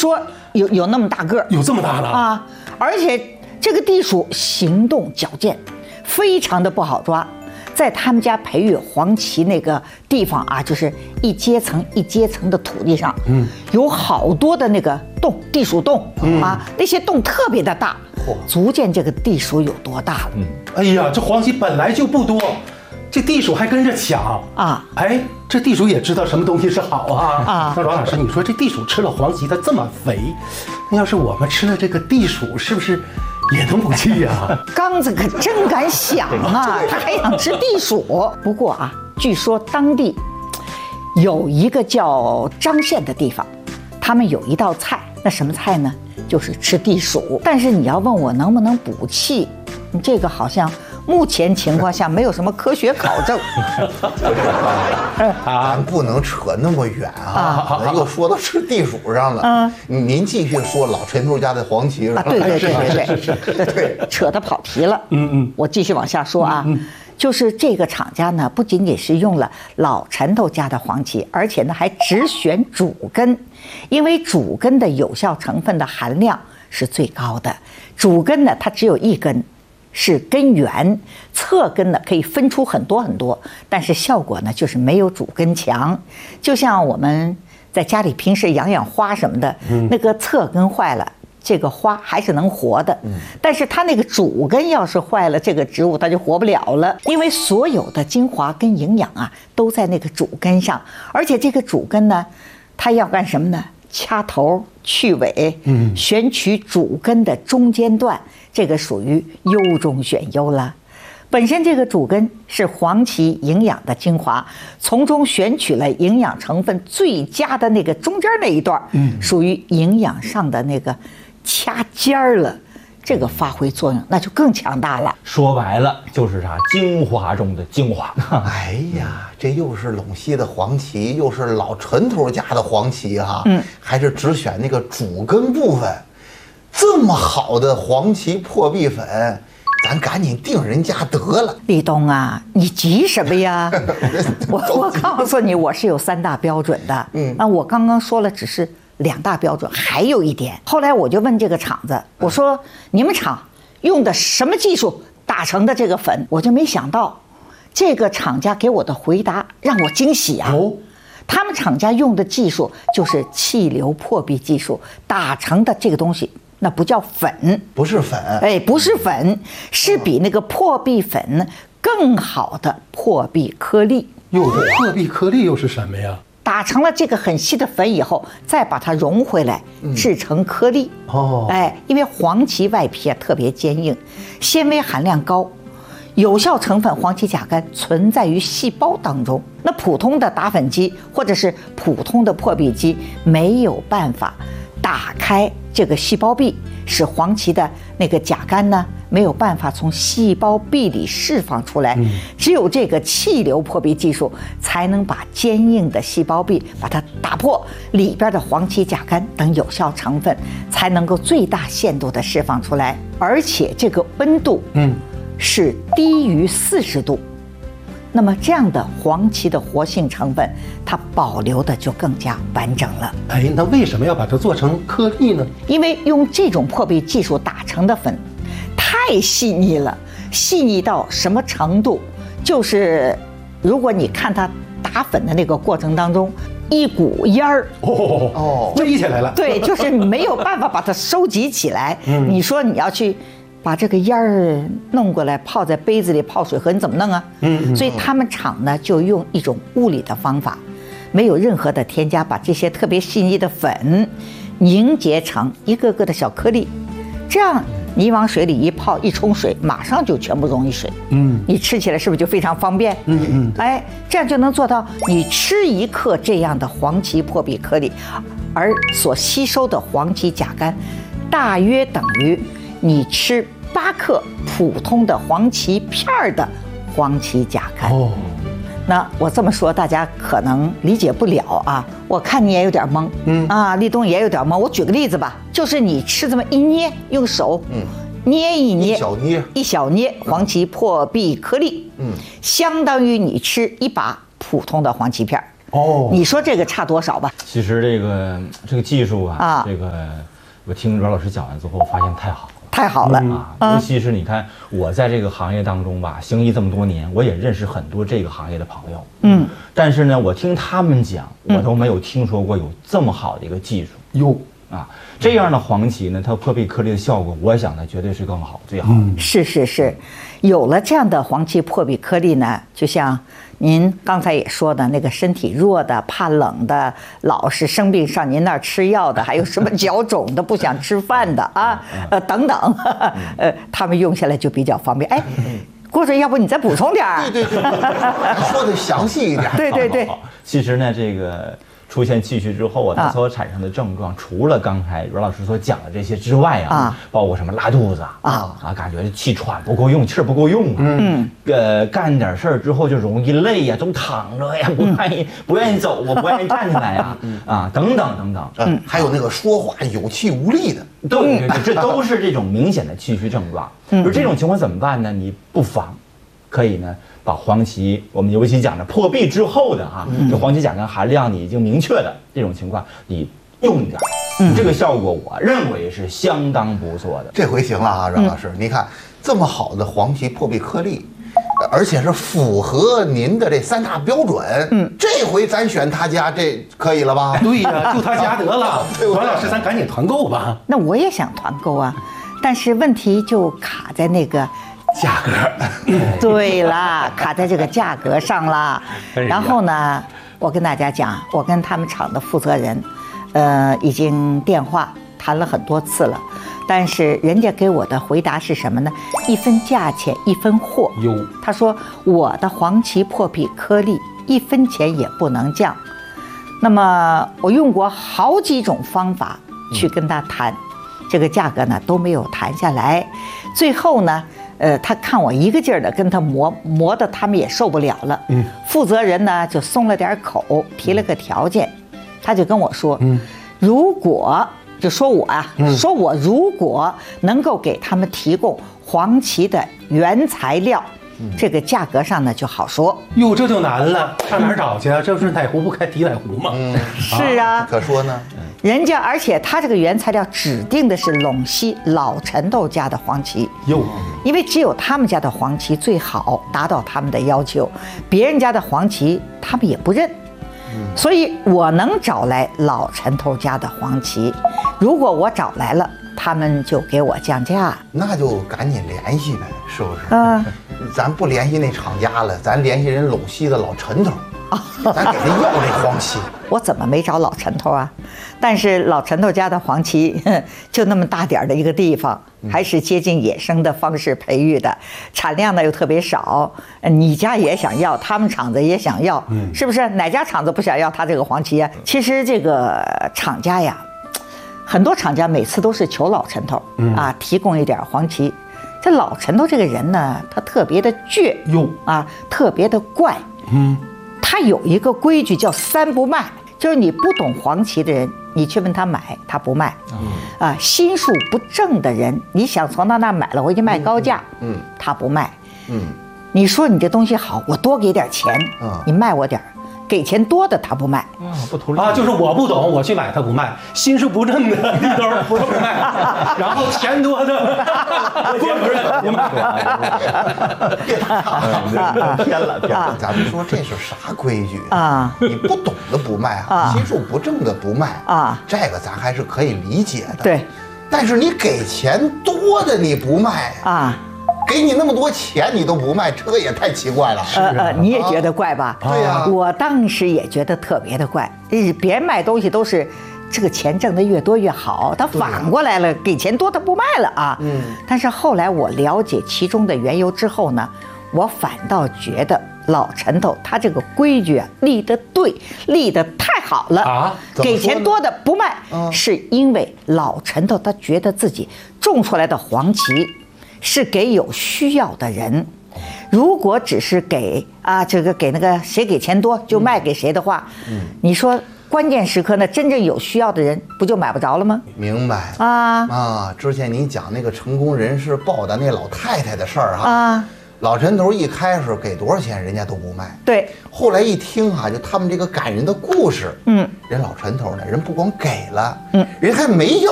说有那么大个儿， 有这么大的啊！而且这个地鼠行动矫健，非常的不好抓。在他们家培育黄芪那个地方啊，就是一阶层一阶层的土地上，有好多的那个洞，地鼠洞啊，那些洞特别的大，足见这个地鼠有多大了。 哎呀，这黄芪本来就不多，这地鼠还跟着抢啊！ 哎，这地鼠也知道什么东西是好啊！那王老师，你说这地鼠吃了黄芪，它这么肥，那要是我们吃了这个地鼠，是不是也能补气呀？ 刚子可真敢想啊，他还想吃地鼠。不过啊，据说当地有一个叫张县的地方，他们有一道菜，那什么菜呢？就是吃地鼠。但是你要问我能不能补气，这个好像目前情况下没有什么科学考证。 咱不能扯那么远啊！又说到吃地鼠上了。您继续说老陈头家的黄芪了。 对，扯得跑题了。我继续往下说啊。就是这个厂家呢，不仅仅是用了老陈头家的黄芪，而且呢还只选主根，因为主根的有效成分的含量是最高的。主根呢，它只有一根。是根源，侧根呢可以分出很多很多，但是效果呢就是没有主根强。就像我们在家里平时养花什么的，那个侧根坏了，这个花还是能活的。但是它那个主根要是坏了，这个植物它就活不了了。因为所有的精华跟营养啊都在那个主根上，而且这个主根呢，它要干什么呢？掐头去尾，选取主根的中间段，这个属于优中选优了。本身这个主根是黄芪营养的精华，从中选取了营养成分最佳的那个中间那一段，属于营养上的那个掐尖儿了。这个发挥作用那就更强大了。 说白了就是啥，精华中的精华。 哎呀，这又是陇西的黄芪，又是老陈头家的黄芪哈，还是只选那个主根部分。这么好的黄芪破壁粉，咱赶紧订人家得了。 立冬啊，你急什么呀？我告诉你，我是有3大标准的。那我刚刚说了，只是2大标准，还有一点。后来我就问这个厂子，我说你们厂用的什么技术打成的这个粉？我就没想到，这个厂家给我的回答让我惊喜啊！他们厂家用的技术就是气流破壁技术打成的这个东西，那不叫粉， 不是粉， 哎，不是粉，是比那个破壁粉更好的破壁颗粒。 破壁颗粒又是什么呀？ 打成了这个很细的粉以后，再把它融回来，制成颗粒。哎，因为黄芪外皮啊特别坚硬，纤维含量高，有效成分黄芪甲苷存在于细胞当中。那普通的打粉机或者是普通的破壁机没有办法打开这个细胞壁，使黄芪的那个甲苷呢没有办法从细胞壁里释放出来。只有这个气流破壁技术才能把坚硬的细胞壁把它打破，里边的黄芪甲苷等有效成分才能够最大限度的释放出来。而且这个温度是低于40度，那么这样的黄芪的活性成分它保留的就更加完整了。 哎，那为什么要把它做成颗粒呢？ 因为用这种破壁技术打成的粉太细腻了，细腻到什么程度？就是如果你看它打粉的那个过程当中，一股烟儿飞起来了。 对，就是没有办法把它收集起来。你说你要去把这个烟儿弄过来泡在杯子里泡水喝，你怎么弄啊？所以他们厂呢就用一种物理的方法，没有任何的添加，把这些特别细腻的粉凝结成一个个的小颗粒，这样你往水里一泡一冲水，马上就全部溶于水。你吃起来是不是就非常方便？哎，这样就能做到你吃1克这样的黄芪破壁颗粒，而所吸收的黄芪甲苷大约等于你吃8克普通的黄芪片的黄芪甲苷。那我这么说大家可能理解不了啊，我看你也有点懵，立冬也有点懵。我举个例子吧，就是你吃这么一捏，用手捏一捏，一小捏黄芪破壁颗粒，相当于你吃1把普通的黄芪片。 哦， 你说这个差多少吧？ 其实这个技术啊，这个我听阮老师讲完之后，发现太好了。 太好了尤其是你看我在这个行业当中吧，行医这么多年，我也认识很多这个行业的朋友。但是呢，我听他们讲，我都没有听说过有这么好的一个技术。这样的黄芪呢，它破壁颗粒的效果，我想呢，绝对是更好，最好。 是，有了这样的黄芪破壁颗粒呢，就像您刚才也说的那个身体弱的、怕冷的、老是生病上您那儿吃药的，还有什么脚肿的、不想吃饭的啊，等等，他们用下来就比较方便。哎，郭主任，要不你再补充点儿？ 对，说的详细一点。 对。 其实呢，这个出现气虚之后啊，它所产生的症状，除了刚才阮老师所讲的这些之外啊，包括什么拉肚子感觉气喘不够用，气儿不够用干点事儿之后就容易累呀，总躺着呀，不愿意走，我不愿意站起来呀，等等， 还有那个说话有气无力的， 对，这都是这种明显的气虚症状。而这种情况怎么办呢？你不妨可以呢，把黄芪，我们尤其讲的破壁之后的这黄芪甲苷含量你已经明确的这种情况，你用一点，这个效果我认为是相当不错的。 这回行了啊，阮老师，你看这么好的黄芪破壁颗粒，而且是符合您的这3大标准，这回咱选他家这可以了吧？ 对呀，就他家得了。阮老师，咱赶紧团购吧。 那我也想团购啊，但是问题就卡在那个价格。 对啦，卡在这个价格上了。然后呢，我跟大家讲，我跟他们厂的负责人，已经电话谈了很多次了，但是人家给我的回答是什么呢？一分价钱一分货。他说我的黄芪破壁颗粒1分钱也不能降。那么我用过好几种方法去跟他谈，这个价格呢都没有谈下来。最后呢，他看我一个劲儿的跟他磨的他们也受不了了。负责人呢就松了点口，提了个条件，他就跟我说，如果就说我说我如果能够给他们提供黄芪的原材料，这个价格上呢就好说。 哟，这就难了，上哪儿找去啊？这不是哪壶不开提哪壶吗？ 是啊， 可说呢。 人家而且他这个原材料指定的是陇西老陈豆家的黄芪，因为只有他们家的黄芪最好，达到他们的要求，别人家的黄芪他们也不认。所以我能找来老陈头家的黄芪，如果我找来了，他们就给我降价。 那就赶紧联系呗，是不是？咱不联系那厂家了，咱联系人陇西的老陈头，咱给他要这黄芪。 我怎么没找老陈头啊？但是老陈头家的黄芪就那么大点的一个地方，还是接近野生的方式培育的，产量呢又特别少。你家也想要，他们厂子也想要，是不是？哪家厂子不想要他这个黄芪啊？其实这个厂家呀，很多厂家每次都是求老陈头提供一点黄芪。这老陈头这个人呢，他特别的倔特别的怪。他有一个规矩叫3不卖，就是你不懂黄芪的人，你去问他买，他不卖。心术不正的人，你想从他那买了回去卖高价，他不卖。你说你这东西好，我多给点钱，你卖我点儿。给钱多的他不卖， 不图利就是我不懂，我去买他不卖，心术不正的绿豆不卖，然后钱多的郭主任不卖。 偏了，咱们说这是啥规矩啊？你不懂的不卖心术不正的不卖这个咱还是可以理解的。 对， 但是你给钱多的你不卖给你那么多钱你都不卖，这也太奇怪了。 你也觉得怪吧？ 对呀， 我当时也觉得特别的怪。别人卖东西都是这个钱挣得越多越好，他反过来了，给钱多他不卖了但是后来我了解其中的缘由之后呢，我反倒觉得老陈头他这个规矩立得对，立得太好了给钱多的不卖，是因为老陈头他觉得自己种出来的黄芪是给有需要的人，如果只是给给那个谁给钱多就卖给谁的话，你说关键时刻呢，真正有需要的人不就买不着了吗？ 明白之前你讲那个成功人士报答那老太太的事儿老陈头一开始给多少钱人家都不卖， 对。 后来一听啊，就他们这个感人的故事，人老陈头呢，人不光给了，人还没要